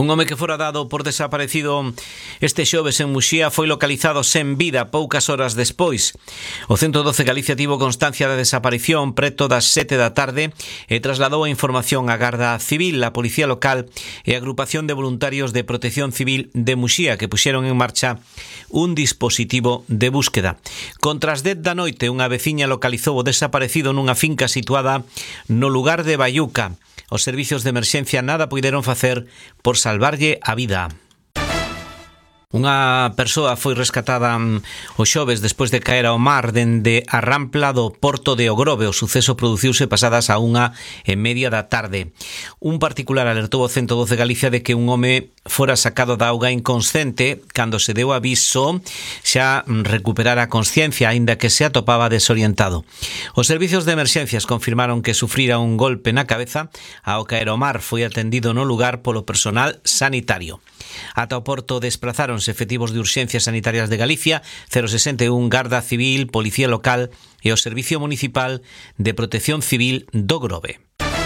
Un home que fora dado por desaparecido este xoves en Muxía foi localizado sen vida poucas horas despois. O 112 Galicia tivo constancia da desaparición preto das 7 da tarde e trasladou a información á Garda Civil, a Policía Local e a Agrupación de Voluntarios de Protección Civil de Muxía, que puxeron en marcha un dispositivo de búsqueda. Contra as 10 da noite, unha veciña localizou o desaparecido nunha finca situada no lugar de Baiuca. Os servicios de emerxencia nada puideron facer por salvarlle a vida. Unha persoa foi rescatada o xoves despois de caer ao mar dende a rampla do Porto de Ogrove. O suceso produciuse pasadas a 1:30 da tarde. Un particular alertou o 112 Galicia de que un home fora sacado da auga inconsciente. Cando se deu aviso xa recuperara a consciencia, aínda que se atopaba desorientado. Os servicios de emerxencias confirmaron que sufrira un golpe na cabeza. Ao caer ao mar foi atendido no lugar polo personal sanitario. Ata o porto desplazáronse efectivos de urxencias sanitarias de Galicia, 061, Garda Civil, Policía Local e o Servicio Municipal de Protección Civil do Grove.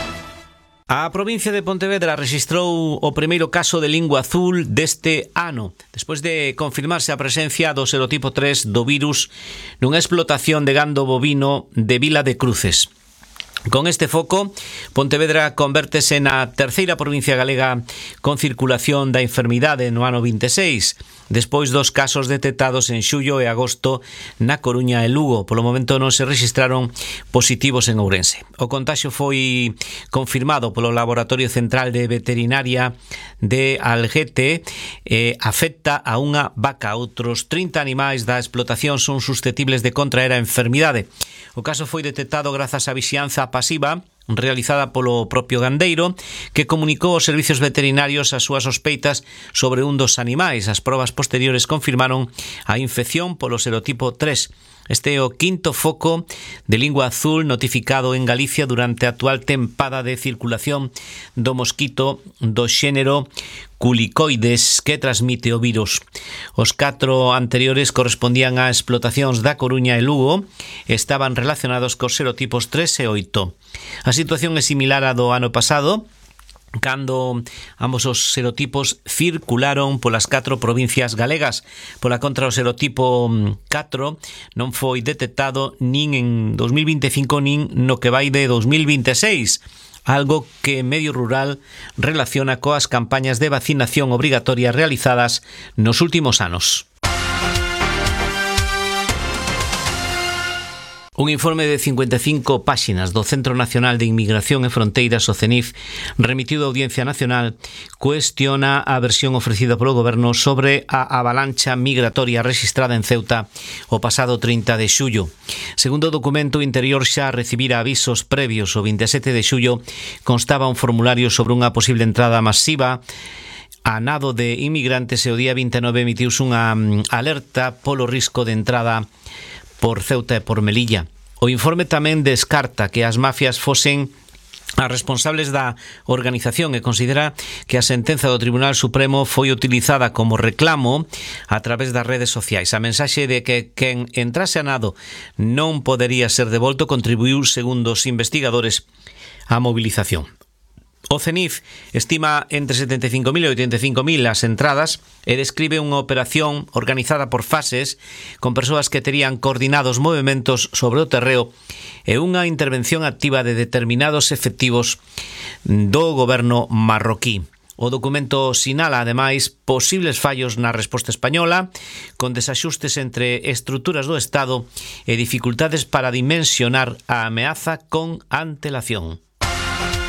A provincia de Pontevedra rexistrou o primeiro caso de lingua azul deste ano, despois de confirmarse a presencia do serotipo 3 do virus nunha explotación de gando bovino de Vila de Cruces. Con este foco, Pontevedra convértese na terceira provincia galega con circulación da enfermidade no ano 26, despois dos casos detectados en xullo e agosto na Coruña e Lugo. Polo momento non se rexistraron positivos en Ourense. O contaxio foi confirmado polo Laboratorio Central de Veterinaria de Algete e afecta a unha vaca. Outros 30 animais da explotación son susceptibles de contraer a enfermidade. O caso foi detectado grazas á vixianza pasiva realizada polo propio gandeiro, que comunicou aos servicios veterinarios as súas sospeitas sobre un dos animais. As probas posteriores confirmaron a infección polo serotipo 3. Este é o quinto foco de lingua azul notificado en Galicia durante a actual tempada de circulación do mosquito do xénero Culicoides, que transmite o virus. Os 4 anteriores correspondían a explotacións da Coruña e Lugo e estaban relacionados cos serotipos 3 e 8. A situación é similar á do ano pasado, cando ambos os serotipos circularon polas 4 provincias galegas. Pola contra, o serotipo 4 non foi detectado nin en 2025 nin no que vai de 2026, algo que Medio Rural relaciona coas campañas de vacinación obrigatoria realizadas nos últimos anos. Un informe de 55 páxinas do Centro Nacional de Inmigración e Fronteiras, o CENIF, remitido á Audiencia Nacional, cuestiona a versión ofrecida polo Goberno sobre a avalancha migratoria rexistrada en Ceuta o pasado 30 de xullo. Segundo o documento, o Interior xa recibira avisos previos. O 27 de xullo constaba un formulario sobre unha posible entrada masiva a nado de inmigrantes e o día 29 emitiuse unha alerta polo risco de entrada por Ceuta e por Melilla. O informe tamén descarta que as mafias fosen as responsables da organización e considera que a sentenza do Tribunal Supremo foi utilizada como reclamo a través das redes sociais. A mensaxe de que quen entrase a nado non podería ser devolto contribuiu, segundo os investigadores, á movilización. O CENIF estima entre 75.000 e 85.000 as entradas e describe unha operación organizada por fases con persoas que terían coordinados movementos sobre o terreo e unha intervención activa de determinados efectivos do goberno marroquí. O documento sinala, ademais, posibles fallos na resposta española, con desaxustes entre estruturas do Estado e dificultades para dimensionar a ameaza con antelación.